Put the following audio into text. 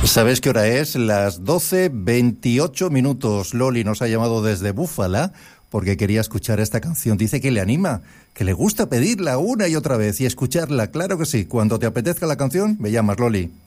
¿Sabes qué hora es? Las 12:28. Loli nos ha llamado desde Búfala porque quería escuchar esta canción. Dice que le anima, que le gusta pedirla una y otra vez y escucharla. Claro que sí. Cuando te apetezca la canción, me llamas, Loli.